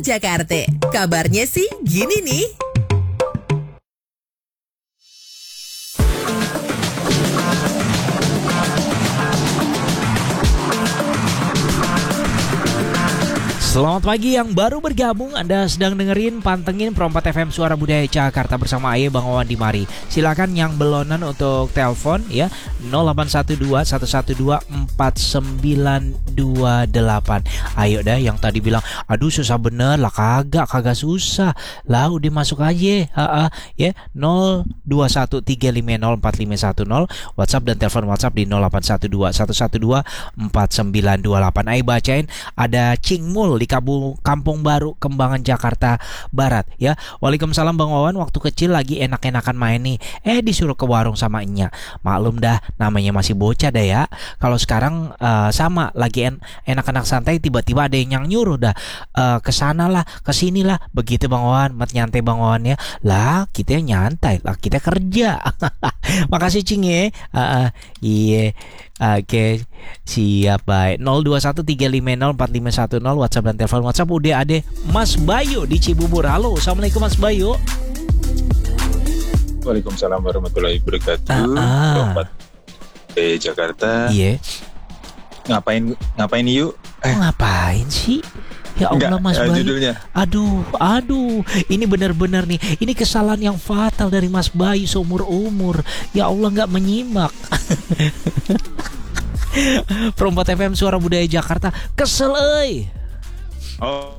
Jakarta. Kabarnya sih gini nih. Selamat pagi yang baru bergabung. Anda sedang dengerin Pantengin Perompat FM Suara Budaya Jakarta bersama Aye Bang Wawan di Mari. Silakan yang belonan untuk telepon ya 0812-112-4928. Ayo dah yang tadi bilang aduh susah bener lah, kagak susah lah, udah masuk aja ya 0213504510. WhatsApp dan telepon WhatsApp di 0812-112-4928. Ayo bacain, ada Cingmul di Kampung Baru, Kembangan, Jakarta Barat ya. Waalaikumsalam Bang Wawan, waktu kecil lagi enak-enakan main nih, disuruh ke warung sama Enya. Maklum dah, namanya masih bocah dah ya. Kalau sekarang sama lagi enak-enak santai, tiba-tiba ada yang nyuruh dah kesana lah, kesini lah, begitu Bang Wawan. Mat nyantai Bang Wawan ya. Lah kita nyantai lah, kita kerja. Makasih Cing ya. Iya. Oke, siap, baik. 0213504510 WhatsApp dan telepon WhatsApp. Udah ada Mas Bayu di Cibubur. Halo, assalamualaikum Mas Bayu. Waalaikumsalam warahmatullahi wabarakatuh. Perompat Jakarta. Iya. Ngapain yuk? Ngapain sih? Ya Allah. Enggak, Mas Bayu. Judulnya. Aduh, ini benar-benar nih. Ini kesalahan yang fatal dari Mas Bayu seumur umur. Ya Allah, nggak menyimak. Perompat FM Suara Budaya Jakarta. Kesel euy. Oh.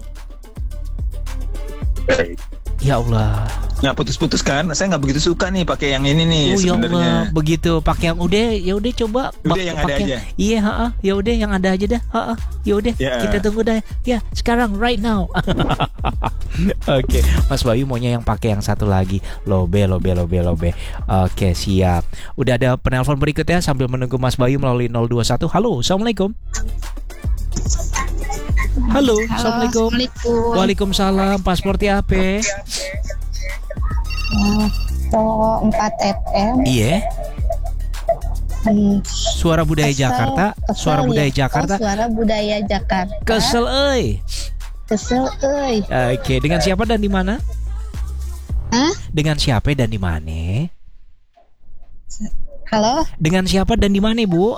Ya Allah. Nggak putus-putus kan? Saya nggak begitu suka nih pakai yang ini nih sebenarnya. Ya Allah, begitu pakai yang ya udah coba. Udah yang ada aja. Iya, ya udah yang ada aja dah. Ya udah, kita tunggu dah. Ya, sekarang right now. Oke, Mas Bayu maunya yang pakai yang satu lagi. Lobe. Oke, siap. Udah ada penelpon berikutnya sambil menunggu Mas Bayu melalui 021. Halo, assalamualaikum. Halo, assalamualaikum. Waalaikumsalam. Paspornya apa? 4 FM. Iya. Suara Budaya Jakarta. Suara Budaya Jakarta. Suara Budaya Jakarta. Kesel euy. Oke, dengan siapa dan di mana? Dengan siapa dan di mana? Halo. Dengan siapa dan di mana, Bu?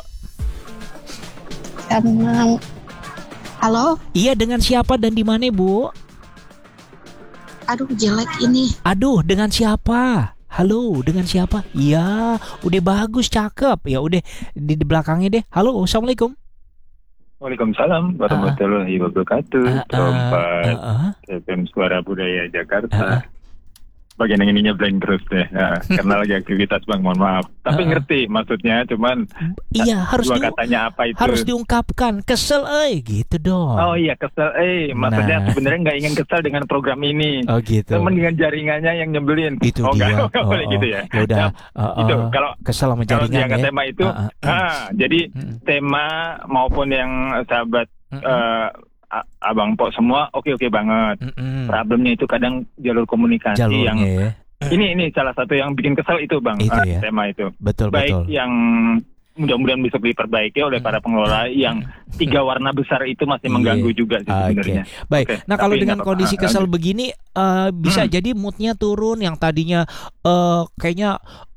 Halo. Iya, dengan siapa dan di mana, Bu? Aduh, jelek ini. Aduh, dengan siapa? Halo, dengan siapa? Iya, udah bagus, cakep. Ya udah di belakangnya deh. Halo, assalamualaikum. Waalaikumsalam warahmatullahi wabarakatuh. Perompat FM Suara Budaya Jakarta. Bagian yang ininya blank terus deh karena lagi aktivitas Bang, mohon maaf. Tapi ngerti maksudnya, cuman iya, harus katanya apa itu harus diungkapkan. Kesel gitu dong. Oh iya, kesel maksudnya sebenarnya nggak ingin kesel dengan program ini. Oh gitu. Cuman dengan jaringannya yang nyebelin. Itu dia. Enggak boleh gitu ya. Ya udah. Itu kalau kesel sama jaringan ya. Tema itu jadi tema maupun yang sahabat Abang Pok semua oke banget. Problemnya itu kadang jalur komunikasi yang ini salah satu yang bikin kesel itu Bang, itu ya? Tema itu. Betul. Yang mudah-mudahan bisa diperbaiki oleh para pengelola yang 3 warna besar itu masih mengganggu juga sih sebenarnya. Baik. Nah, kalau dengan kondisi kesel begini bisa jadi moodnya turun, yang tadinya kayaknya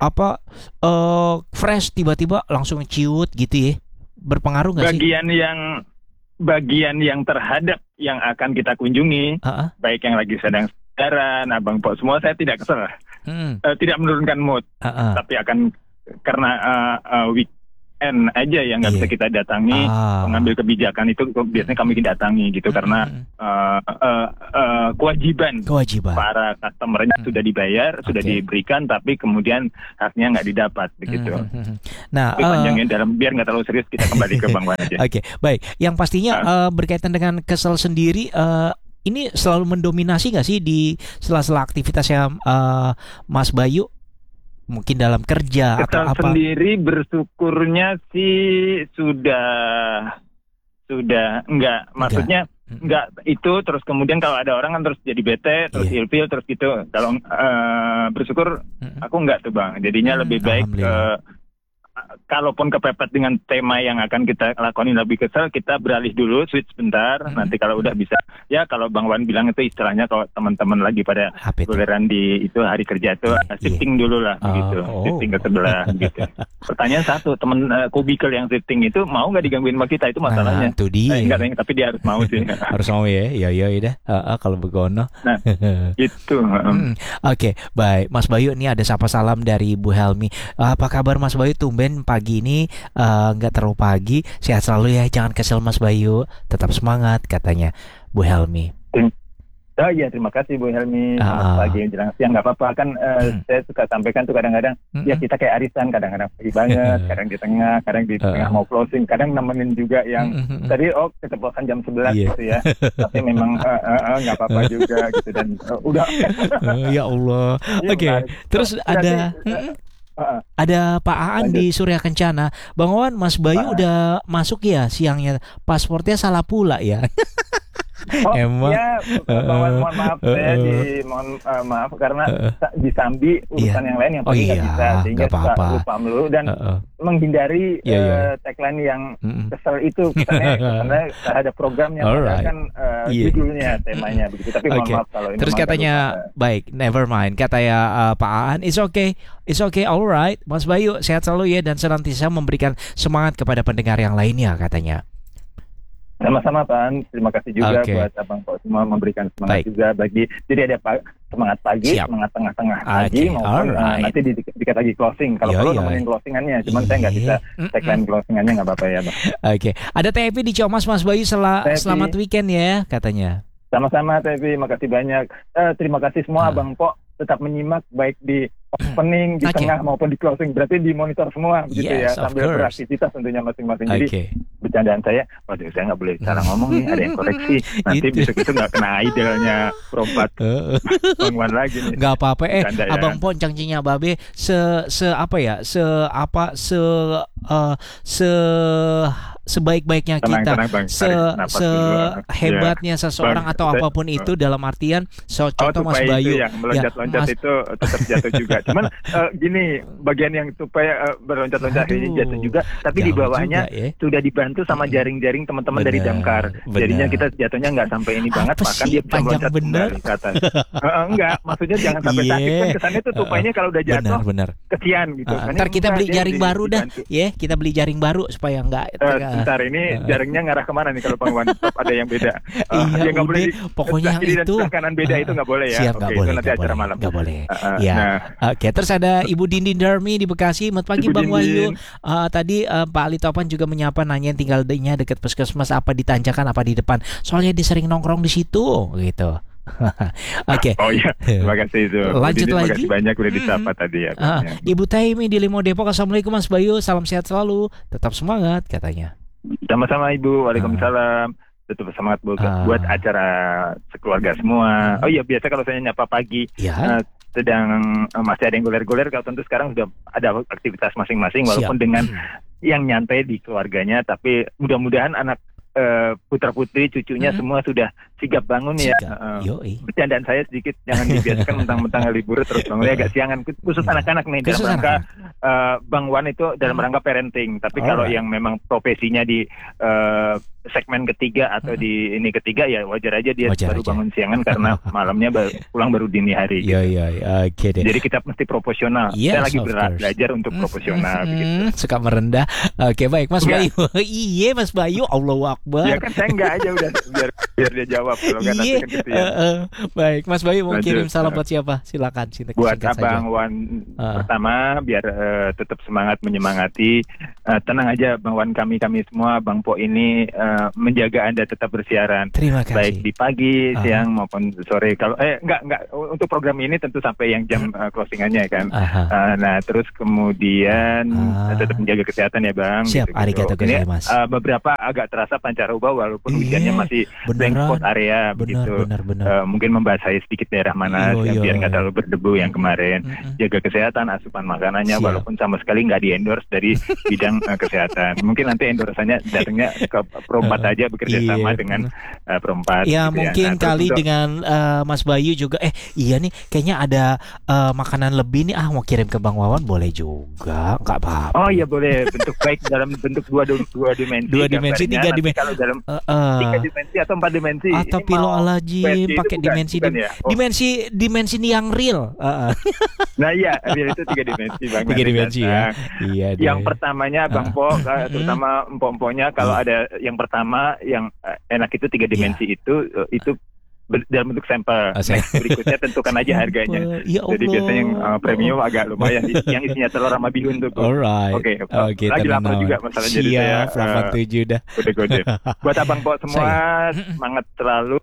fresh tiba-tiba langsung ciut gitu ya. Berpengaruh nggak sih? Bagian yang terhadap yang akan kita kunjungi, baik yang lagi sedang siaran, Abang Pok semua, saya tidak kesel, tidak menurunkan mood, tapi akan karena weekend aja yang nggak bisa kita datangi, mengambil kebijakan itu biasanya kami datangi gitu karena kewajiban para customernya sudah dibayar, sudah diberikan, tapi kemudian haknya nggak didapat begitu. Nah, panjangnya biar nggak terlalu serius, kita kembali ke Bang Wan aja. Oke, baik. Yang pastinya berkaitan dengan kesel sendiri, ini selalu mendominasi nggak sih di sela-sela aktivitasnya Mas Bayu? Mungkin dalam kerja atau apa? Sendiri bersyukurnya sih sudah enggak, maksudnya enggak itu terus kemudian kalau ada orang kan terus jadi bete, terus ilfil terus gitu. Kalau bersyukur aku enggak tuh Bang. Jadinya lebih baik kalaupun kepepet dengan tema yang akan kita lakonin lebih kesel, kita beralih dulu, switch sebentar. Nanti kalau udah bisa, ya kalau Bang Wan bilang itu istilahnya kalau teman-teman lagi pada goleran di itu hari kerja itu shifting dulu lah, begitu, shifting ke sebelah, gitu. Pertanyaan satu, teman kubikel yang shifting itu mau nggak digangguin sama kita, itu masalahnya. Itu dia. Enggak, tapi dia harus mau sih. Harus mau ya, ya dah. Kalau begono. Nah, itu. Oke, baik, Mas Bayu, ini ada sapa salam dari Bu Helmi. Apa kabar Mas Bayu? Tumben pagi ini nggak terlalu pagi. Sehat selalu ya, jangan kesel Mas Bayu. Tetap semangat katanya Bu Helmi. Oh iya, terima kasih Bu Helmi. Selamat pagi menjelang siang, nggak apa-apa kan. Saya suka sampaikan tuh kadang-kadang ya kita kayak arisan, kadang-kadang pagi banget, kadang di tengah mau closing, kadang nemenin juga yang tadi keceplosan jam 11 gitu ya. Tapi memang nggak apa-apa juga gitu, dan udah. Ya Allah. Oke. Terus ada Pak Aan di Surya Kencana. Bang Wawan, Mas Bayu udah masuk ya siangnya. Pasportnya salah pula ya. Emang ya, mohon maaf saya maaf karena di Sambi urusan yang lain yang paling nggak bisa, sehingga lupa melulu dan menghindari tagline yang kesel itu karena ada programnya, kan judulnya, temanya begitu. Tapi mohon maaf kalau ini. Terus katanya baik, never mind. Kata ya Pak Aan, it's okay, alright. Mas Bayu sehat selalu ya, dan senantiasa memberikan semangat kepada pendengar yang lainnya katanya. Sama-sama Pak, terima kasih juga buat Abang Pok semua memberikan semangat juga bagi. Jadi ada semangat pagi, semangat tengah-tengah pagi, maupun nanti dikit lagi closing. Kalau perlu nemenin closingannya, cuman saya nggak bisa tagline closingannya, nggak apa-apa ya Bang. Oke, ada TP di Comas Mas Bayu, selamat weekend ya katanya. Sama-sama TP, makasih banyak. Terima kasih semua Abang Pok tetap menyimak baik di opening, di tengah maupun di closing, berarti dimonitor semua begitu ya, sambil beraktivitas tentunya masing-masing. Jadi bercandaan saya, waduh saya nggak boleh salah ngomong nih, ada yang koreksi, nanti besok itu nggak kena idolnya perompat Bang Wan lagi nih. Nggak apa-apa, Abang Poncang Cinya Babe sebaik-baiknya kita, sehebatnya seseorang atau apapun itu, dalam artian contoh Mas Bayu yang meloncat-loncat itu tetap jatuh juga. Cuman gini, bagian yang supaya berloncat-loncat ini jatuh juga, tapi di bawahnya sudah dibantu sama jaring-jaring teman-teman dari damkar. Jadinya kita jatuhnya nggak sampai ini banget, bahkan dia bisa meloncat kembali ke atas. Enggak, maksudnya jangan sampai sakit kan, kesannya tuh tupainya kalau udah jatuh kesian gitu. Ntar kita beli jaring baru dah, kita beli jaring baru supaya nggak. Bentar, ini jaringnya ngarah kemana nih kalau Bang Wan? Ada yang beda. Iya, nggak boleh. Pokoknya yang itu kanan beda itu nggak boleh ya. Siap, nggak boleh. Itu nanti acara malam. Nggak boleh. Oke, terus ada Ibu Dindin Darmi di Bekasi. Selamat pagi Bang Wahyu. Tadi Pak Ali Topan juga menyapa, nanya tinggalnya dekat puskesmas, apa di tanjakan apa di depan. Soalnya dia sering nongkrong di situ, gitu. Oke. Oh iya, terima kasih itu. Lanjut lagi. Terima kasih banyak udah disapa tadi ya. Ibu Taimi di Limo Depok. Assalamualaikum Mas Bayu, salam sehat selalu, tetap semangat katanya. Sama-sama Ibu, waalaikumsalam. Tetap semangat buat acara sekeluarga semua. Oh iya, biasa kalau saya nyapa pagi sedang masih ada yang goler-goler, kalau tentu sekarang sudah ada aktivitas masing-masing, walaupun dengan yang nyantai di keluarganya, tapi mudah-mudahan anak putra-putri, cucunya semua sudah sigap bangun ya. Bercandaan saya sedikit, jangan dibiasakan mentang-mentang libur terus bangunnya agak siangan, khusus anak-anak nih, dalam rangka Bang Wan itu dalam rangka parenting. Tapi kalau yang memang profesinya di segmen ketiga atau di ini ketiga, ya wajar aja dia baru bangun siangan karena malamnya pulang baru dini hari. Jadi kita mesti proporsional. Saya lagi belajar untuk proporsional begitu. Suka merendah. Oke, baik Mas Bayu. Iya Mas Bayu, Allahu Akbar. Ya kan saya enggak aja udah biar dia jawab kalau enggak nanti kan gitu ya. Baik, Mas Bayu mau kirim salam buat siapa? Silakan buat Abang Wan pertama, biar tetap semangat menyemangati. Tenang aja Bang Wan, kami semua Bang Po ini menjaga Anda tetap bersiaran. Terima kasih. Baik di pagi, siang maupun sore. Kalau enggak untuk program ini tentu sampai yang jam closingannya kan. Nah, terus kemudian tetap menjaga kesehatan ya Bang. Siap, arigatou gozaimasu. Beberapa agak terasa pancaroba walaupun hujannya masih blank spot area begitu. Mungkin membasahi sedikit daerah mana biar nggak terlalu berdebu yang kemarin. Jaga kesehatan, asupan makanannya walaupun sama sekali nggak di-endorse dari bidang kesehatan. Mungkin nanti endorsannya datangnya ke perempat aja bekerja sama dengan perempat. Ya gitu mungkin ya. Nah, kali dengan Mas Bayu juga. Iya nih, kayaknya ada makanan lebih nih. Mau kirim ke Bang Wawan boleh juga, nggak apa-apa. Oh iya boleh, bentuk baik dalam bentuk dua dimensi. 2 dimensi, 3 dimensi. Kalau dalam 3 dimensi atau 4 dimensi. Astagfirullahaladzim, pakai dimensi bukan ya? dimensi yang real. Nah iya, real itu 3 dimensi Bang. 3 dimensi ya. Iya. Yang pertamanya Bang Po, terutama empok-empoknya kalau ada yang pertama yang enak itu 3 dimensi itu dalam bentuk sampel. Berikutnya tentukan aja harganya. Ya Allah. Jadi biasanya yang premium agak lumayan, yang isinya telur sama bihun tuh. Alright. Oke. Lagi lapar juga masalahnya. Jadi saya 87 dah. Kode-kode. Buat Abang Po semua, semangat selalu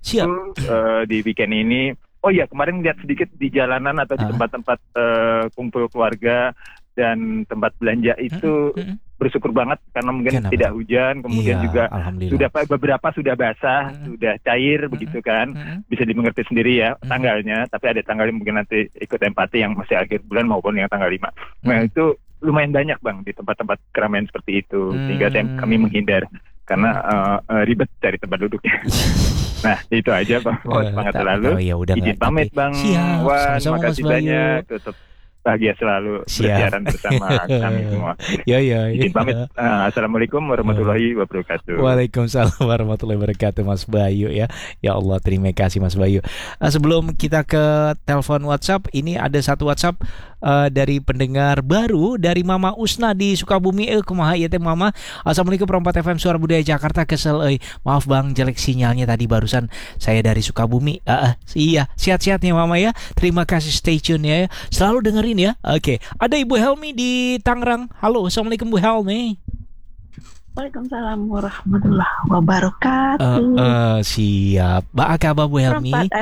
di weekend ini. Oh iya, kemarin lihat sedikit di jalanan atau di tempat-tempat kumpul keluarga dan tempat belanja itu bersyukur banget karena mungkin tidak hujan, kemudian juga beberapa sudah basah, sudah cair begitu kan, bisa dimengerti sendiri ya tanggalnya, tapi ada tanggal yang mungkin nanti ikut empati yang masih akhir bulan maupun yang tanggal 5. Nah itu lumayan banyak Bang di tempat-tempat keramaian seperti itu, sehingga kami menghindar karena ribet cari tempat duduknya. Nah itu aja Bang, semangat selalu. Izin pamit Bang Wan, makasih banyak, tutup bahagia selalu bersiaran bersama kami semua. Izin pamit. Assalamualaikum warahmatullahi wabarakatuh. Waalaikumsalam warahmatullahi wabarakatuh Mas Bayu ya. Ya Allah, terima kasih Mas Bayu. Sebelum kita ke telepon WhatsApp, ini ada satu WhatsApp dari pendengar baru dari Mama Usna di Sukabumi. Kumaha ieu teh Mama. Assalamualaikum Perempat FM Suara Budaya Jakarta, kesel maaf Bang, jelek sinyalnya tadi barusan saya dari Sukabumi. Iya, sehat-sehat nih Mama ya. Terima kasih, stay tune ya. Selalu dengerin ya. Oke. Ada Ibu Helmi di Tangerang. Halo, Assalamualaikum Bu Helmi. Waalaikumsalam warahmatullahi wabarakatuh. Siap. Kabar Bu Helmi? Perempat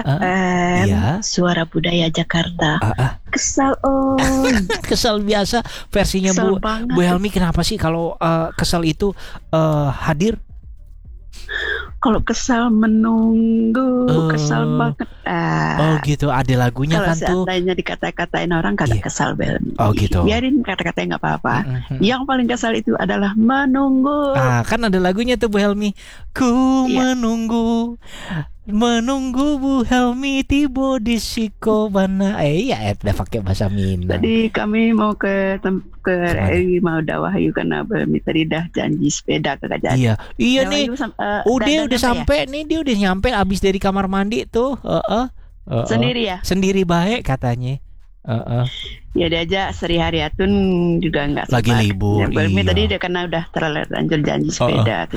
FM Suara Budaya Jakarta. Kesal Kesal biasa versinya kesal Bu Helmi. Kenapa sih kalau kesal itu hadir? Kalau kesal menunggu, kesal banget. Oh gitu, ada lagunya kalau kan tuh. Kalau seandainya dikata-katain orang kagak kesal Belmi. Oh gitu. Biarin kata-katanya nggak apa-apa. Yang paling kesal itu adalah menunggu. Kan ada lagunya tuh Bu Helmi. Ku menunggu Bu Helmi tiba di Sikobana. Udah pakai bahasa Minang. Tadi kami mau ke mau Dawahayu karena Belmi tadi dah janji sepeda kagak jadi. Iya nih. Udah sampai nih, dia udah nyampe abis dari kamar mandi tuh. Sendiri ya? Sendiri baik katanya. Ya dia aja Sri Haryatun juga nggak sempat. Lagi libur. Belmi tadi dia karena udah terlanjur janji sepeda.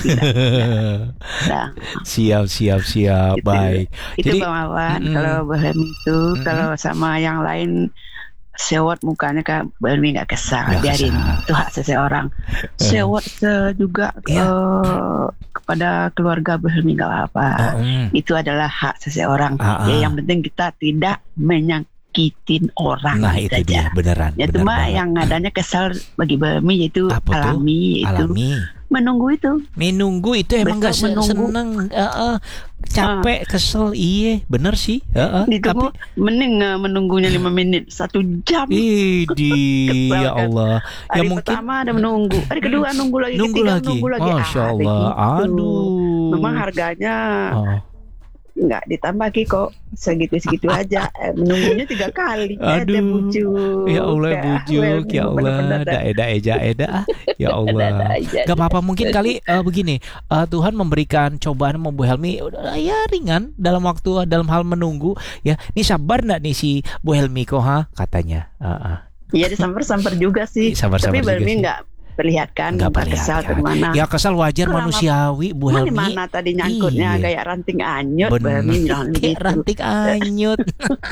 Siap. Gitu. Baik. Itu Bang Wawan. Kalau Belmi itu kalau sama yang lain sewot mukanya Kak Belmi nggak kesal, biarin itu hak seseorang. Sewot juga kepada keluarga Belmi nggak apa-apa. Itu adalah hak seseorang. Ya yang penting kita tidak menyakitin orang. Nah itu saja. dia beneran. Ya cuma yang adanya kesal bagi Belmi yaitu alami. Menunggu itu emang nggak seneng, capek, kesel, bener sih. Ditunggu, mending menunggunya 5 menit, 1 jam. Ya Allah. Hari pertama ada menunggu, hari kedua nunggu lagi, ketiga nunggu lagi. Masya Allah. Aduh. Memang harganya nggak ditambah kok, segitu aja. Menunggunya 3 kali. Aduh. Ya Allah bujuk, ya Allah. Daeda. Ya Allah. Gak apa-apa, mungkin kali begini. Tuhan memberikan cobaan sama Bu Helmi ya ringan dalam hal menunggu. Ya, ini sabar nggak nih si Bu Helmi kok katanya. Iya disamper juga sih. Tapi Belmi nggak perlihatkan kesal kemana. Ya kesal wajar, manusiawi Bu Helmi. Mana tadi nyangkutnya kayak ranting anyut. Kayak ranting anyut.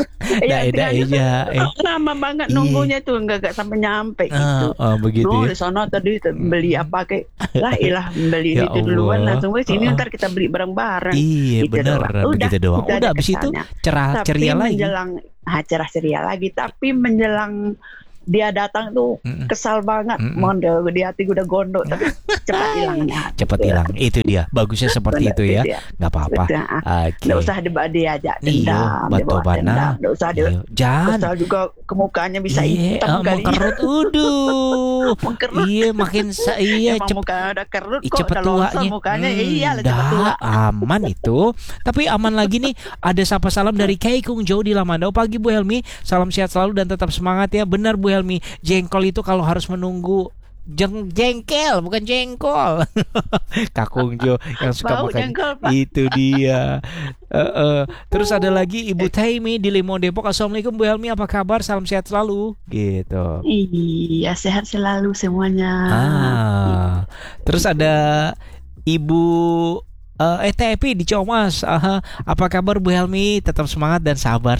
Lama banget nunggunya tuh nggak sampai nyampe gitu. Begitu. Di sana tadi beli apa kayak beli itu duluan langsung ke sini ntar kita beli bareng-bareng. Iya benar begitu doang. Udah abis itu cerah ceria lagi. Cerah ceria lagi tapi menjelang dia datang tuh kesal banget, mondel di hati gue udah gondok, tapi cepat hilangnya. Cepat hilang, itu dia. Bagusnya seperti itu ya. Nggak apa-apa. Nggak usah diajak dendam, nggak usah jangan. Kesal juga ke mukanya bisa hitam kali. Mengkerut, iya makin muka udah kerut kok, cepet tuanya. Mukanya cepet tua. Aman itu. Tapi aman lagi nih. Ada sapa salam dari Kei Kung Jo di Lamandau. Pagi Bu Helmi, salam sehat selalu dan tetap semangat ya. Benar Bu Helmi, jengkol itu kalau harus menunggu jengkel bukan jengkol. Kakung Jo yang suka makan itu dia. Terus ada lagi Ibu Taimi di Limau Depok. Assalamualaikum Bu Helmi, apa kabar? Salam sehat selalu. Gitu. Iya, sehat selalu semuanya. Terus ada Ibu Tepi di Comas. Apa kabar Bu Helmi? Tetap semangat dan sabar.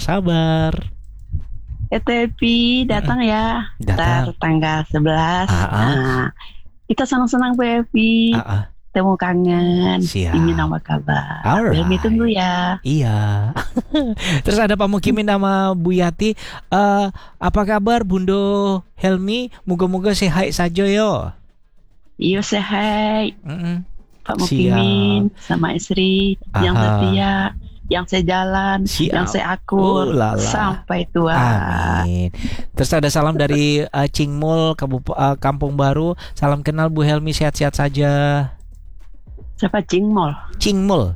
Tepi datang ya. Datang tanggal 11. Kita senang-senang Bu Evi. Temu kangen. Ini nama kabar. Bu Helmi tunggu ya. Iya. Terus ada Pak Mukimin nama Bu Yati. Apa kabar Bundo Helmi? Moga-moga sehat saja yo. Iyo sehat. Pak Mukimin sama istri yang setia, yang sejalan, yang seakur sampai tua. Amin. Terus ada salam dari Cingmul Kampung Baru. Salam kenal Bu Helmi, sehat-sehat saja. Siapa Cingmul? Cingmul.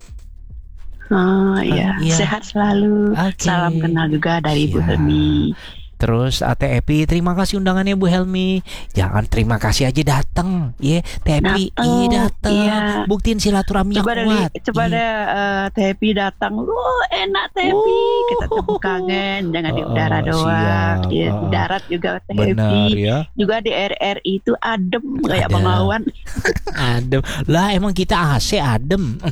Iya. Sehat selalu. Salam kenal juga dari Bu Helmi. Terus TEPI, terima kasih undangannya Bu Helmi. Jangan terima kasih aja datang, ya TEPI datang. Buktiin silaturahmi yang kuat. Coba deh TEPI datang, enak TEPI. Kita temu kangen, jangan di udara doang. Di darat juga TEPI. Ya. Juga di RRI itu adem kayak Bengawan. Adem lah, emang kita AC adem.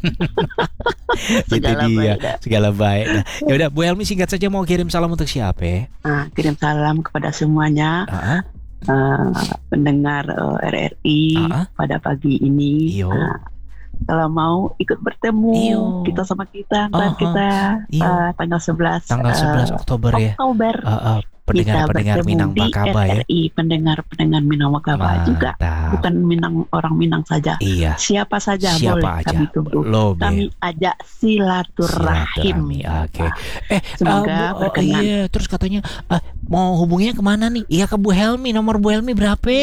Segala baik. Ya udah Bu Helmi, singkat saja mau kirim salam untuk siapa? Kirim salam kepada semuanya pendengar RRI pada pagi ini. Kalau mau ikut bertemu kita sama kita tanggal 11 Oktober ya. Pendengar Minang Pakaba ya. Pendengar Minang Pakaba juga, bukan orang Minang saja. Iya. Siapa saja boleh kami tunggu. Kami ajak silaturahim. Oke. Semoga berkenan. Iya, terus katanya mau hubunginya kemana nih? Iya, ke Bu Helmi. Nomor Bu Helmi berapa?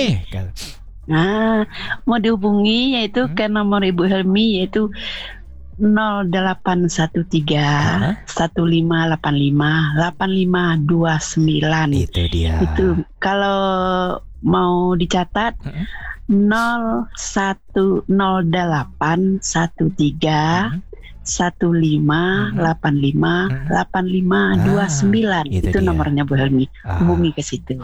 Mau dihubungi yaitu ke nomor Ibu Helmi yaitu 0813 1585 8529. Itu dia. Itu kalau mau dicatat 0108 13 1585 8529. Itu nomornya Bu Helmi. Hubungi ke situ.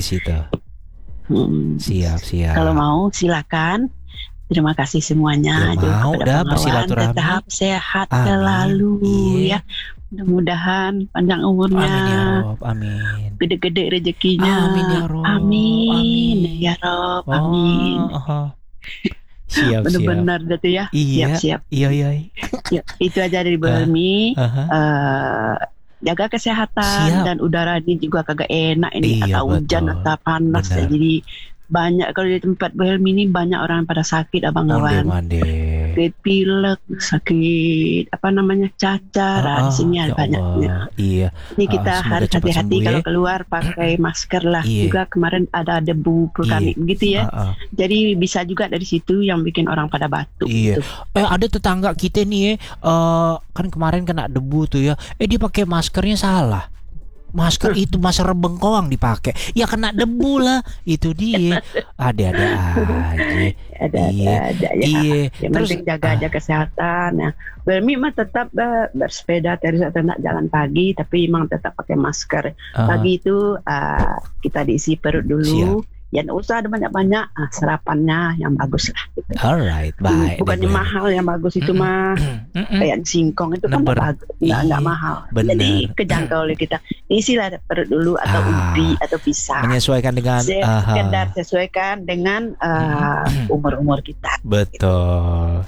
Siap. Kalau mau silakan. Terima kasih semuanya. Mau dah bersilaturahmi. Tetap sehat selalu ya. Mudah-mudahan panjang umurnya. Amin ya Rob. Amin. Gede-gede rezekinya. Amin ya Rob. Amin ya Rob. Amin. Siap. Benar-benar gitu ya. Siap. Iya. Ya, itu aja dari Bu Helmi. Jaga kesehatan dan udara ini juga kagak enak ini, atau hujan atau panas ya. Jadi banyak kalau di tempat Bu Helmi ini banyak orang pada sakit abang-abang. Sakit pilek, sakit cacar. Di sini ada banyaknya. Iya. Ini kita harus hati-hati kalau keluar pakai masker lah. Juga kemarin ada debu vulkanik gitu ya. Jadi bisa juga dari situ yang bikin orang pada batuk. Iya. Gitu. Ada tetangga kita nih kan kemarin kena debu tuh ya. Dia pakai maskernya salah. Masker itu masker bengkoang dipakai, ya kena debu lah. Itu dia. Ada-ada aja. Iya. Yang penting jaga aja kesehatan. Nah, Helmi mah tetap bersepeda terus atau nak jalan pagi, tapi memang tetap pakai masker. Pagi itu kita diisi perut dulu. Ya nggak usah ada banyak-banyak, serapannya yang bagus lah gitu. Alright, baik. Bukannya mahal, yang bagus itu mah kayak singkong itu kan bagus, nggak mahal. Bener. Jadi kejangkau oleh kita. Isilah perut dulu atau ubi atau pisang. Menyesuaikan dengan sesuaikan dengan umur-umur kita. Betul.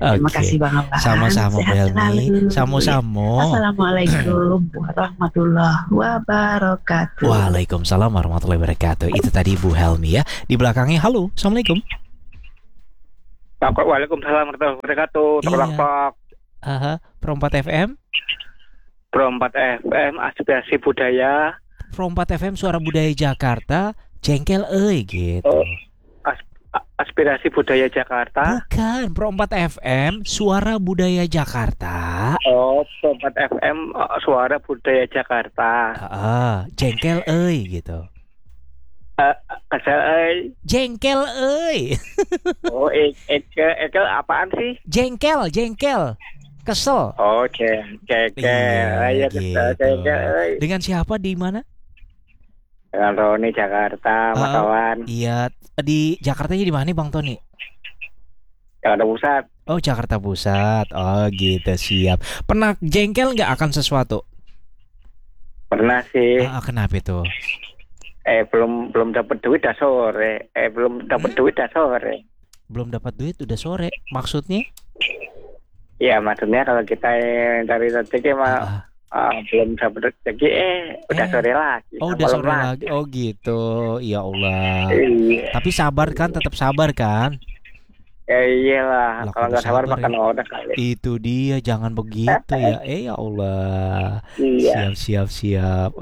Terima kasih Bang Awan. Sama-sama Bu Helmi. Sama-sama. Assalamualaikum warahmatullahi wabarakatuh. Waalaikumsalam warahmatullahi wabarakatuh. Itu tadi Bu Helmi ya. Di belakangnya halo. Assalamualaikum. Waalaikumsalam warahmatullahi wabarakatuh. Iya. Pro 4 FM. Pro 4 FM aspirasi budaya. Pro 4 FM suara budaya Jakarta. Jengkel gitu. Aspirasi budaya Jakarta. Bukan, Pro 4 FM Suara Budaya Jakarta. Oh, Pro 4 FM Suara Budaya Jakarta. Jengkel gitu. Kesel Jengkel Oh, ekel apaan sih? Jengkel. Kesel. Oh, jengkel. Iya, Kesel, gitu. jengkel. Dengan siapa di mana? Dengan Roni Jakarta, Mas Kawan. Iya, di Jakartanya di mana Bang Tony? Jakarta Pusat. Oh, Jakarta Pusat. Oh, gitu, siap. Pernah jengkel nggak akan sesuatu? Pernah sih. Kenapa itu? Belum dapat duit dah sore. Belum dapat duit dah sore. Belum dapat duit udah sore. Maksudnya? Ya, maksudnya kalau kita cari rezeki mah belum dapat rezeki udah sore lagi. Oh, udah sore lagi. Oh, gitu. Ya Allah. Iya. Tapi sabar kan, tetap sabar kan? Ya iyalah, kalau nggak sabar makan udah kali. Itu dia, jangan begitu ya. Ya Allah. Iya. Siap.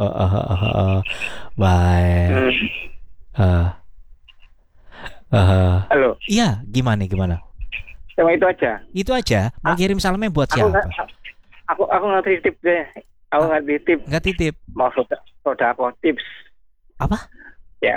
Baik. Halo. Iya, gimana? Cuma itu aja. Itu aja. Mau kirim salamnya buat siapa? Aku nggak titip deh. Aku nggak titip. Nggak titip. Mau sodako tips. Apa? Ya.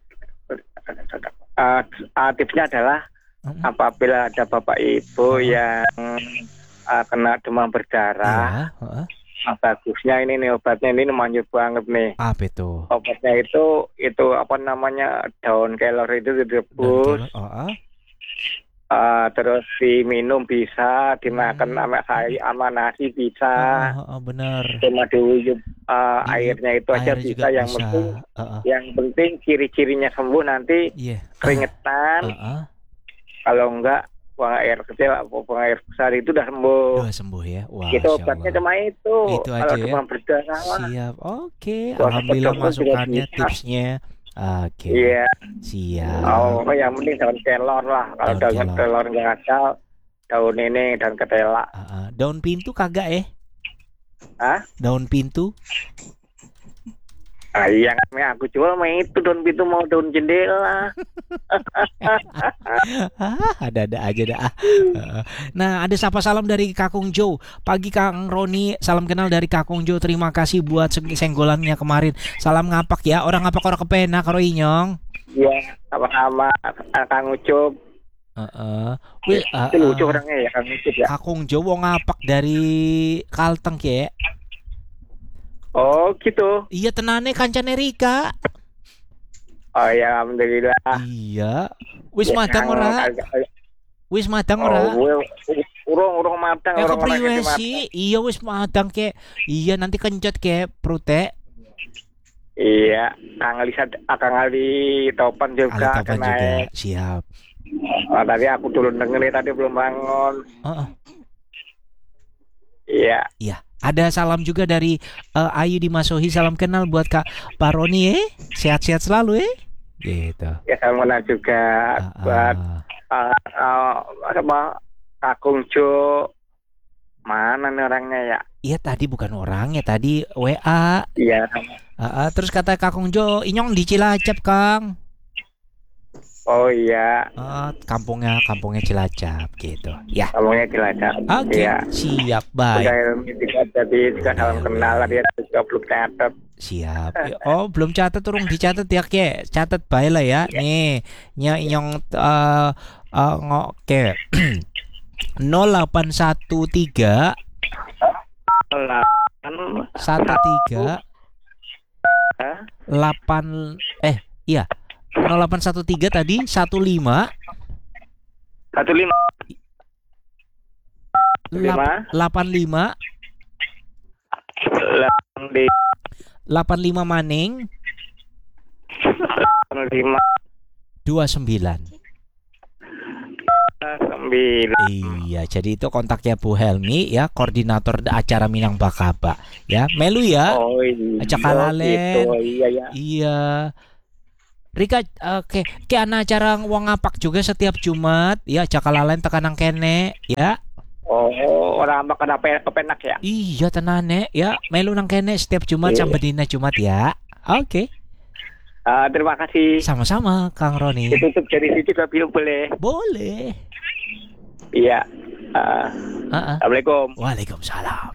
Tipsnya adalah apabila ada bapak ibu yang kena demam berdarah, bagusnya ini obatnya ini manjur banget nih. Apa itu? Obatnya itu apa namanya, daun kelor itu direbus. Terus diminum bisa, dimakan sama nasi bisa. Benar. Cuma diuyup airnya itu aja bisa. Yang penting ciri-cirinya sembuh nanti keringetan. Kalau enggak buang air kecil, buang air besar itu udah sembuh. Udah sembuh ya. Wah, itu obatnya cuma itu. Itu kalau aja demam berdarah. Siap. Oke. Alhamdulillah masukannya, tipsnya. Oke. Iya. Siap. Oh, yang penting daun kelor lah. Kalau daun kelor nggak ada, daun ini daun ketela. Daun pintu kagak Daun pintu? Yang aku jual mah itu daun pintu, mau daun jendela. Ada aja dah. Nah, ada sapa salam dari Kakung Jo. Pagi Kang Roni, salam kenal dari Kakung Jo. Terima kasih buat senggolannya kemarin. Salam ngapak ya. Orang ngapak orang kepena karo inyong. Iya, sama-sama Kang Ucup. Itu lucu orangnya ya Kang Ucup ya. Kakung Jo wong ngapak dari Kalteng ya. Oh gitu. Iya tenane kancane Rika. Oh ya, alhamdulillah. Iya. Wis madang ora? Wis madang ora? Urung madang, urung priwe sih. Iya wis madang kek. Iya nanti kencet kek perute. Iya, Kang Ali Topan juga kena. Siap. Tadi aku dulu dengerin, tadi belum bangun. Iya. Iya. Ada salam juga dari Ayu di Masohi. Salam kenal buat Kak Paroni sehat-sehat selalu gitu. Ya salam kenal juga buat Kakung Jo. Mana nih orangnya ya? Iya tadi bukan orangnya, tadi WA. Iya. Terus kata Kakung Jo, inyong di Cilacap Kang. Oh iya. Kampungnya Cilacap gitu. Ya. Kampungnya Cilacap. Oke. Iya. Siap, baik. Jadi juga salam kenal, dia juga belum catat. Siap. Oh, belum catat, turun dicatat ya ke. Catat bae lah ya. Nih, inyong ngoke. 0813 13 0813 tadi 15 85 maning 29 9. Iya, jadi itu kontaknya Bu Helmi ya, koordinator acara Minang Bakaba ya. Melu ya. Oh iya. Cakalalen. Gitu. Iya ya. Iya. Rika, oke, ana acara wong ngapak juga setiap Jumat ya, Cakalalen tekanang kene ya. Oh, orang makan apa kepenak ya? Iya tenane ya, melu nang kene setiap Jumat sampai dina Jumat ya. Oke. Terima kasih. Sama-sama Kang Roni. Ditutup dari situ tapi boleh. Boleh. Iya. Assalamualaikum. Waalaikumsalam.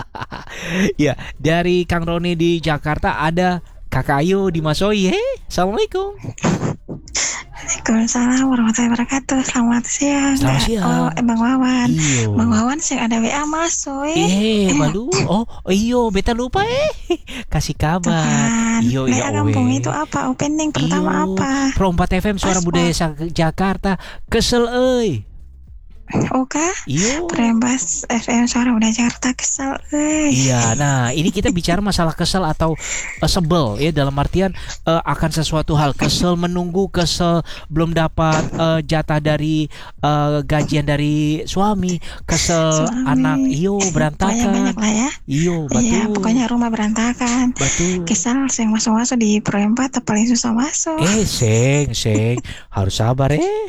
Ya, dari Kang Roni di Jakarta ada Kakak Ayu di Masoye. Assalamualaikum. Waalaikumsalam warahmatullahi wabarakatuh. Selamat siang. Selamat siang. Bang Wawan. Iyo. Bang Wawan sih ada WA masuk. Balu. Iyo, beta lupa kasih kabar. Iyo, WA kampung itu apa? Opening pertama apa? Pro 4 FM Suara Budaya Jakarta. Kesel euy. Oke. Iyo. Perembas FM Suara Budaya Jakarta kesel euy. Iya, nah ini kita bicara masalah kesel atau sebel ya, dalam artian akan sesuatu hal, kesel menunggu, kesel belum dapat jatah dari gajian dari suami, kesel anak iyo berantakan. Banyak lah ya. Iyo, betul. Iya, pokoknya rumah berantakan. Betul. Kesel sing masuk-masuk di Pro 4 paling susah masuk. Seng harus sabar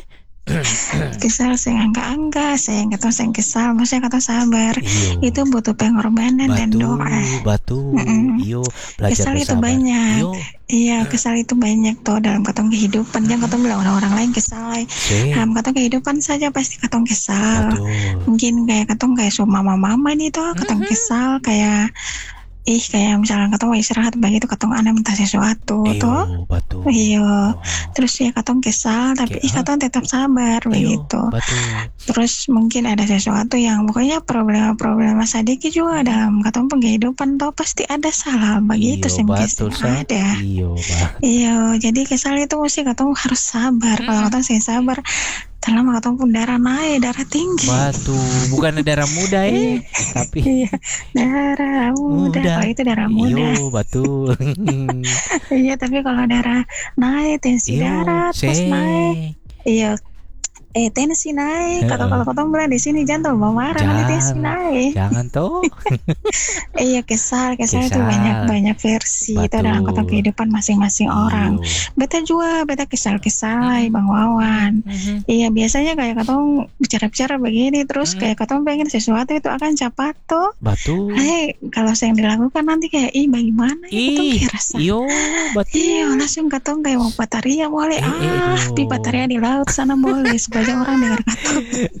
Kesal sing angka-angka, sing kata sing kesal, maksudnya kata sabar. Iyo. Itu butuh pengorbanan dan doa. Betul. Iyo, belajar kesal bersabar. itu banyak. Iyo. Iya, kesal itu banyak tuh dalam katong kehidupan. Jangan katong bilang orang lain kesal. Dalam katong kehidupan saja pasti katong kesal. Betul. Mungkin kayak katong kayak mama nih tuh katong kesal kayak kayak misalnya katong mau istirahat begitu katong ana minta sesuatu tuh. Betul. Iya. Terus ya katong kesal tapi katong tetap sabar begitu. Betul. Terus mungkin ada sesuatu yang pokoknya problema sedikit juga dalam katong kehidupan tuh pasti ada salah begitu sih ada. Iya, jadi kesal itu mesti katong harus sabar. Kalau katong sih sabar selama katong pun darah naik, darah tinggi. Betul, bukan darah muda tapi darah muda. Kalau itu darah muda. Iyo, betul. Iya, tapi kalau darah naik, tensi darah terus naik. Iya. Tensi naik. Kalau katong bilang di sini jangan marah nanti tensi naik. Jangan tuh. Iya, kesal itu banyak versi. Betul. Itu dalam kata kehidupan masing-masing orang. Beta kesal Bang Wawan. Iya, biasanya kayak katong bicara begini terus kayak katong pengen sesuatu itu akan cepat tuh. Betul. Kalau saya yang dilakukan nanti kayak bagaimana ya katong kerasa. Iyo, betul. Iya, langsung katong kayak mau bataria boleh. Di bataria di laut sana boleh supaya orang dengar katong.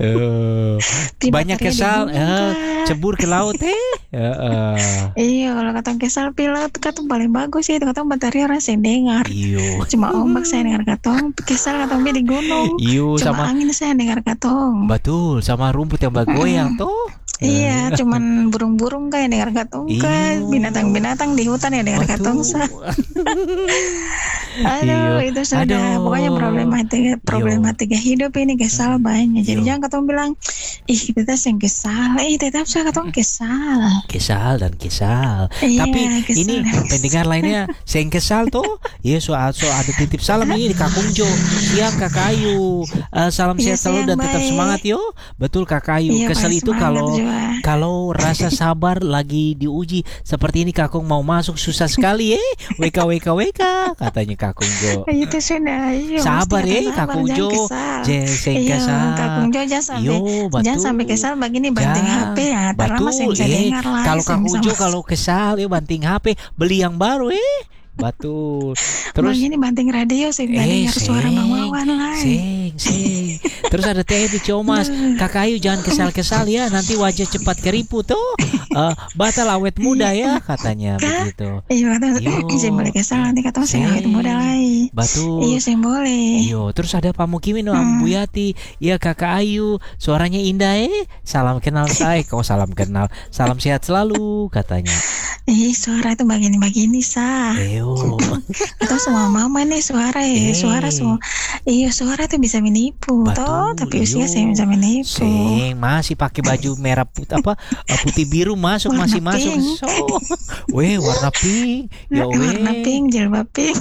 Banyak kesal, cebur ke laut Iya, kalau katong kesal pilot katong paling bagus itu katong bataria orang yang dengar. Iyo. Cuma ombak saya dengar katong, kesal katong di gunung. Iyo, cuma angin saya dengar katong. Betul, sama rumput yang bergoyang tuh. Iya, cuman burung-burung kayak dengar katong kan, binatang-binatang di hutan ya dengar katong Aduh, itu sudah. Pokoknya problematika hidup ini kesal banyak. Jadi jangan katong bilang, kita yang kesal. Tetap saya katong kesal. Kesal. Iya, tapi kesal. Ini pendengar lainnya yang kesal tuh. Iya, soal ada titip salam ini di Kakung Jo. Siang Kakak Ayu. Salam sehat selalu dan tetap semangat yo. Betul Kakak Ayu. Kesal itu kalau rasa sabar lagi diuji seperti ini Kakung mau masuk susah sekali WK katanya Kakung Jo. Itu sudah. Sabar Kakung Jo. Kakung Jo jangan sampai kesal begini banting HP ya. Terlama saya bisa dengar lah. Kalau Kakung Jo kalau kesal banting HP beli yang baru Betul. Terus begini banting radio saya dengar suara Bang Wawan lah. Sing. Terus ada Tevi Comas, Kakak Ayu jangan kesal-kesal ya, nanti wajah cepat keriput tuh. Batal awet muda ya katanya begitu. Iya, saya boleh kesal nanti katong saya awet muda lagi. Betul. Iya, saya boleh. Iyo, terus ada Pak Mukimin Bu Yati, ya Kakak Ayu, suaranya indah Salam kenal saya. Salam kenal. Salam sehat selalu katanya. Suara itu begini-begini sah. Atau semua mama nih suara suara semua. Suara itu bisa menipu toh, tapi usia saya bisa menipu. Masih pakai baju merah putih biru masuk warna masih pink. Masuk. Warna pink. Warna pink, jilbab pink.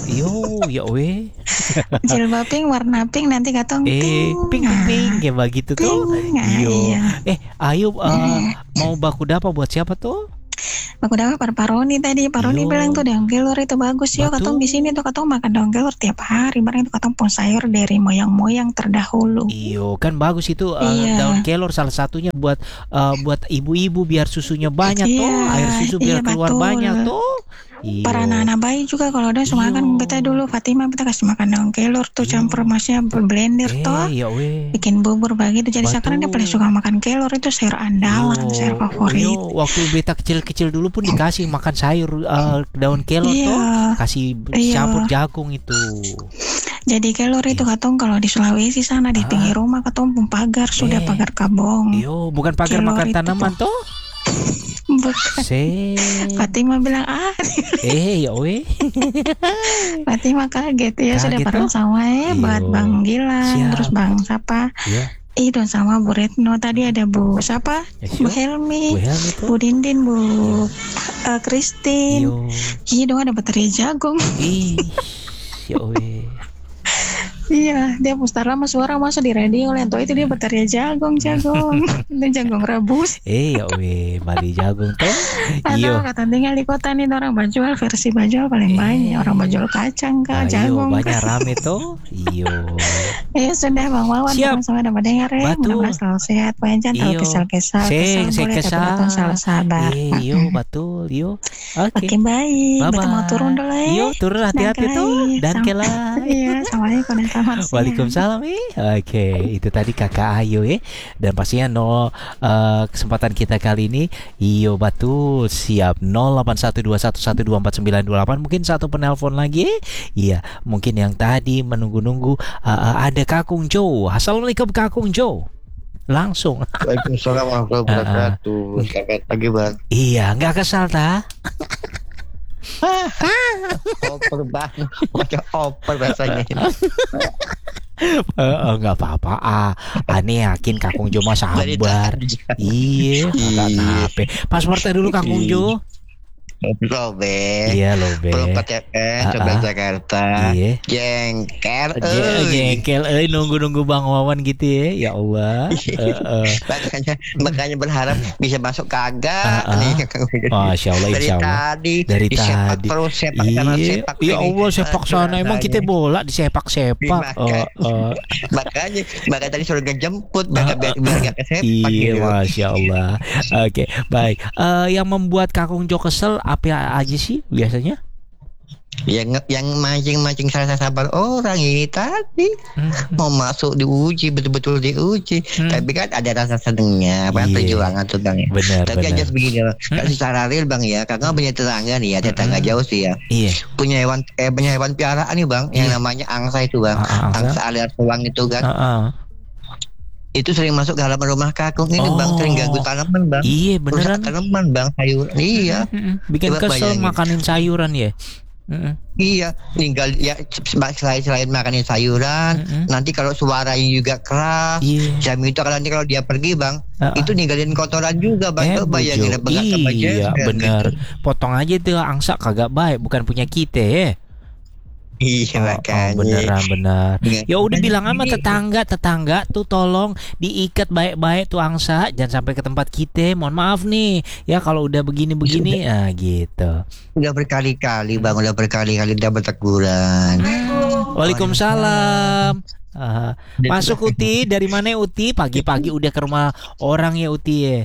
Jilbab pink, warna pink, nanti katong pink kayak begitu tuh. Ayo mau baku dapa buat siapa tuh? Aku dapat Paroni tadi. Paroni bilang tuh daun kelor itu bagus. Katong di sini tuh katong makan daun kelor tiap hari. Barang itu katong pun sayur dari moyang-moyang terdahulu. Kan bagus itu daun kelor salah satunya buat ibu-ibu biar susunya banyak tuh, air susu biar keluar banyak tuh. Para anak-anak bayi juga kalau ada suka makan kita dulu Fatima kita kasih makan daun kelor tuh campur masnya blender toh. Bikin bubur begitu. Jadi sekarang dia paling suka makan kelor itu sayur andalan, sayur favorit. Waktu beta kecil-kecil dulu pun dikasih makan sayur daun kelor tuh, kasih campur jagung itu. Jadi kelor itu katong kalau di Sulawesi sana di pinggir rumah katong pun pagar sudah pagar kabong. Bukan pagar kelor makan tanaman toh. Bukan. Fatima bilang Fatima kaget sudah bareng sama buat Bang Gilang. Terus Bang siapa? Don sama Bu Retno tadi ada Bu siapa? Bu Helmi, Bu Dindin, Bu Christine. Dong ada baterai jagung. Iya, dia pustar lama suara masuk di radio lento itu dia baterai jagung. Itu jagung rebus. Bali jagung tuh. Kata tinggal di kota nih orang bajual versi bajual paling banyak. Orang bajual kacang jagung. Banyak rame tuh. Sudah Bang Wawan sama ada mendengar mudah-mudahan selalu sehat. Panjang tahu kesal-kesal. Boleh tapi selalu sabar. Betul. Oke, baik. Kita mau turun dulu ya. Turun hati-hati tuh. Dan kela. Assalamualaikum. Waalaikumsalam. Oke, itu tadi Kakak Ayu dan pastinya kesempatan kita kali ini betul siap 081211249928. Mungkin satu penelpon lagi mungkin yang tadi menunggu-nunggu ada Kakung Jo. Assalamualaikum Kakung Jo. Langsung. Waalaikumsalam warahmatullahi wabarakatuh. Selamat pagi Bang. Nggak kesal ta? Oper banget, macam oper rasanya. Enggak apa-apa. Aneh yakin Kakung Jo mah sabar. Kenapa? Pasportnya dulu Kakung Jo. Lobe. Perempat sebelah Jakarta. Jengkel. Nunggu Bang Wawan gitu ya. Ya Allah. Makanya berharap bisa masuk kagak nih. Masya Allah, insya Allah. Dari tadi. Terus sepak sana sepak. Ya Allah, sepak sana. Emang kita bola di sepak-sepak. Makanya tadi suruh ngejemput biar gak kesepak. Masya Allah. Oke, baik. Yang membuat Kakung Jo kesel apa aja sih biasanya? Yang mancing rasa sabar orang ini tadi mau masuk diuji, betul-betul diuji. Tapi kan ada rasa senengnya, perjuangan tuh Bang. Tapi aja begini loh, kan secara real Bang ya, kakak punya tetangga nih ya, tetangga jauh sih ya. Punya hewan piaraan nih Bang, yang namanya angsa itu Bang. Angsa alias tulang itu kan. Itu sering masuk ke halaman rumah Kakung ini Bang, sering ganggu tanaman Bang. Beneran. Tanaman Bang, sayuran. Bikin kesel makanin sayuran ya. Tinggal ya selain makanin sayuran, nanti kalau suaranya juga keras, jam itu nanti kalau dia pergi Bang, itu ninggalin kotoran juga Bang. Bayangin bener. Potong aja tuh angsa kagak baik, bukan punya kita ya. Makanya. Benar. Ya udah bilang sama tetangga tuh tolong diikat baik-baik tuh angsa, jangan sampai ke tempat kita. Mohon maaf nih ya kalau udah begini gitu. Udah berkali-kali Bang, udah berteguran. Waalaikumsalam. Masuk Uti, dari mana Uti? Pagi-pagi udah ke rumah orang ya Uti ya.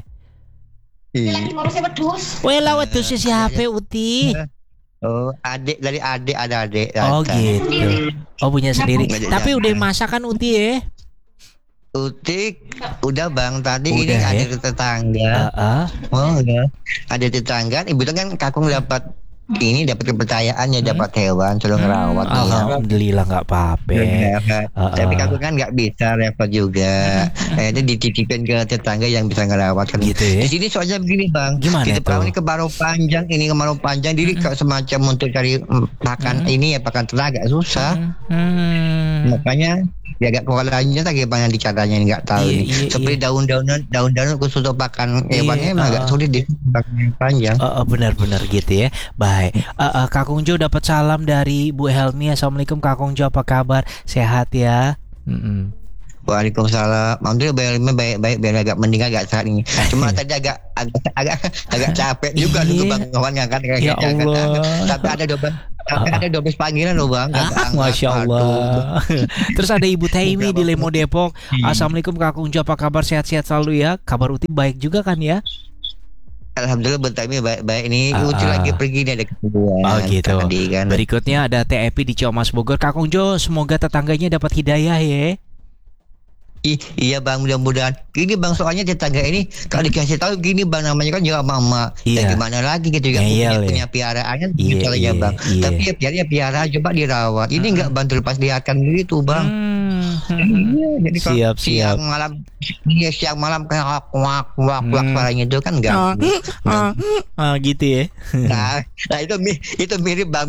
Lawat tuh siapa Uti? Adik ada adik. Gitu. Punya sendiri. Tapi udah masakan Uti ya? Uti udah Bang, tadi udah, ini ada tetangga. Udah. Ada tetangga, ibu kan Kakung dapat ini dapat kepercayaannya, dapat hewan suruh ngerawat. Alhamdulillah nggak apa-apa. Tapi aku kan nggak bisa repot juga. Itu dititipin ke tetangga yang bisa ngerawat kan. Gitu ya. Di sini soalnya begini bang. Gimana kita tuh? Ini kemarau panjang, jadi semacam untuk cari pakan ini ya pakan ternak agak susah. Makanya ya agak kewalahannya tak gimana caranya nggak tahu nih. Seperti daun-daunan khusus untuk pakan hewannya emang agak sulit di pakan panjang. Benar-benar gitu ya. Baik. Kak Kungjo dapat salam dari Bu Helmi. Assalamualaikum Kak Kungjo, apa kabar? Sehat ya? Waalaikumsalam. Alhamdulillah baik-baik biar agak mending agak saat ini. Cuma tadi agak capek juga dulu bang kawan ngangkat ya Allah. Tapi ada 12 panggilan loh bang. Masya Allah. Terus ada Ibu Taimi di Lemo Depok. Assalamualaikum Kak Kungjo, apa kabar? Sehat-sehat selalu ya. Kabar Uti baik juga kan ya? Alhamdulillah Bentami baik-baik ini. Uci lagi pergi nih ada keperluan. Oh gitu. Tadi, kan. Berikutnya ada TEP di Ciamas Bogor. Kak Kungjo, semoga tetangganya dapat hidayah ya. Iya bang, mudah-mudahan. Gini bang, soalnya tetangga ini kalau dikasih tahu gini bang, namanya kan juga mama. Ya gimana lagi gitu kan, punya piaraannya misalnya bang. Tapi ya piara coba dirawat. Ini nggak bantu lepas liarkan gitu bang. Jadi kalau siang malam kayak kuak suaranya itu kan enggak. Gitu ya. Nah itu mirip bang.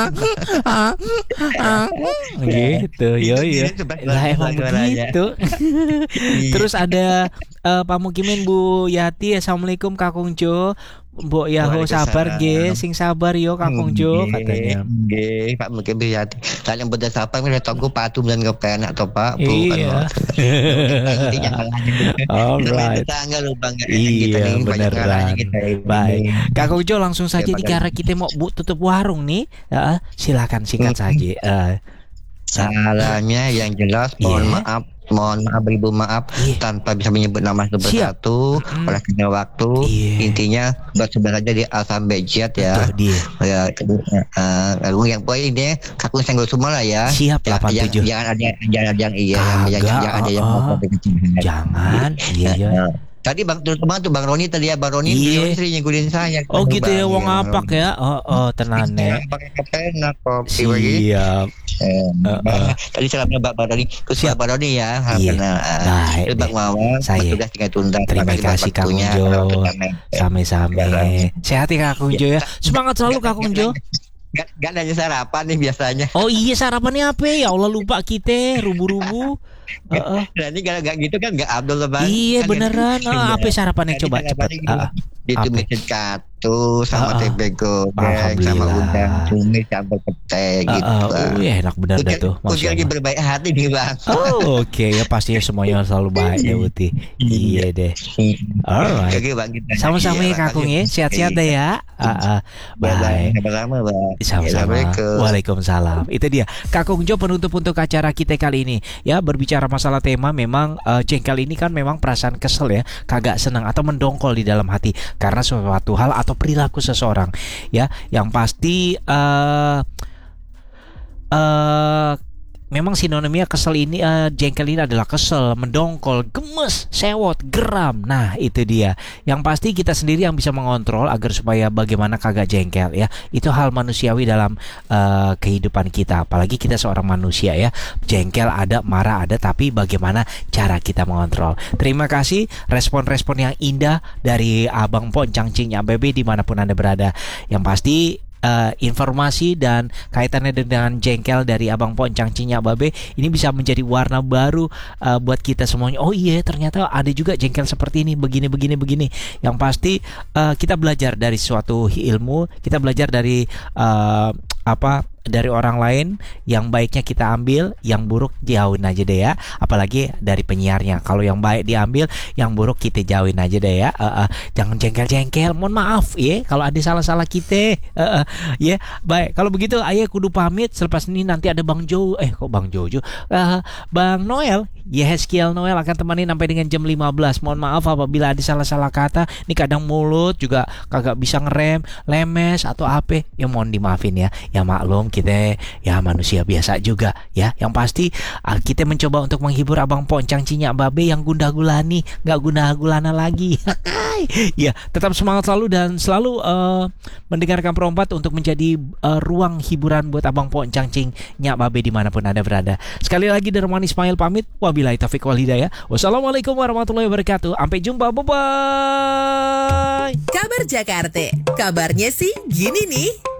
Gitu, yo. Lah emang begitu. Terus ada Pak Mukimin Bu Yati. Assalamualaikum Kak Kungjo. Mbok Yaho sabar nggih, sing sabar yo Kak Kungjo katanya. Nggih, Pak Mukimin Yati. Kalian beda sabar ngene tonggo patu dan kepenak to Pak. Iya. Alright. Iya benar. Baik. Kak Kungjo langsung saja nih karena kita mau tutup warung nih. Silakan singkat saja. Salahnya yang jelas mohon maaf beribu maaf tanpa bisa menyebut nama satu oleh karena waktu. Intinya buat sebenarnya di A sampai Z ya. Lalu yang poin ini kakak senggol semua lah ya. Siap 87. Jangan ada yang jangan. Iya. Tadi teman tuh Bang Roni tadi ya, Bang Roni sering nyinggulin saya. Oh gitu ya, wong apak ya. Tenane. Pakai kepenak kok. Siap. Tadi salamnya Bang Roni. Siap Bang Roni ya. Baik. Bang Wawan, tugas tinggal tunda. Terima kasih Kak Kungjo. Same-same. Sehat ya Kak Kungjo ya. Semangat selalu Kak Kungjo. Gak nanya sarapan nih biasanya. Oh iya, sarapannya apa ya? Allah lupa kita rubu-rubu. Nah ini kalau gak gitu kan gak abdul Bang. Iya beneran. Apa sarapannya coba cepat. Itu mesin katu sama tempe goreng sama udang cumi campur petai gitu. Enak bener dah tuh. Uji lagi berbaik hati nih Bang. Oh oke ya, pastinya semuanya selalu baik ya Uti. Iya deh. Alright. Sama-sama ya Kakung ya. Sehat-sehat deh ya. Baik. Sama-sama Bang. Sama-sama. Waalaikumsalam. Itu dia Kak Kungjo penutup untuk acara kita kali ini. Ya, berbicara masalah tema, memang jengkel ini kan memang perasaan kesel ya, kagak senang atau mendongkol di dalam hati karena suatu hal atau perilaku seseorang ya, yang pasti memang sinonimnya kesel ini, jengkel ini adalah kesel, mendongkol, gemes, sewot, geram. Nah itu dia. Yang pasti kita sendiri yang bisa mengontrol agar supaya bagaimana kagak jengkel ya. Itu hal manusiawi dalam kehidupan kita. Apalagi kita seorang manusia ya. Jengkel ada, marah ada, tapi bagaimana cara kita mengontrol. Terima kasih respon-respon yang indah dari Abang Poncang Cingnya Bebe dimanapun Anda berada. Yang pasti informasi dan kaitannya dengan jengkel dari Abang Poncang Cinya Babe ini bisa menjadi warna baru buat kita semuanya. Oh iya, ternyata ada juga jengkel seperti ini, begini. Yang pasti kita belajar dari suatu ilmu, kita belajar dari dari orang lain. Yang baiknya kita ambil, yang buruk jauhin aja deh ya. Apalagi dari penyiarnya, kalau yang baik diambil, yang buruk kita jauhin aja deh ya. Jangan jengkel-jengkel, mohon maaf ya kalau ada salah-salah kita. Ya, baik. Kalau begitu ayo kudu pamit. Selepas ini nanti ada Bang Bang Noel, Yeskiel Noel akan temani sampai dengan jam 15. Mohon maaf apabila ada salah-salah kata. Ini kadang mulut juga kagak bisa ngerem, lemes atau apa, ya mohon dimaafin ya. Ya maklum, kita ya manusia biasa juga ya. Yang pasti kita mencoba untuk menghibur Abang Poncang Cinyak Babe yang gundah gulani, nggak gundah gulana lagi. Ya, tetap semangat selalu dan selalu mendengarkan Perompat untuk menjadi ruang hiburan buat Abang Poncang Cinyak Babe dimanapun Anda berada. Sekali lagi Darman Ismail pamit. Wabillahi taufiq wal hidayah. Wassalamualaikum warahmatullahi wabarakatuh. Sampai jumpa. Bye-bye. Kabar Jakarta. Kabarnya sih gini nih.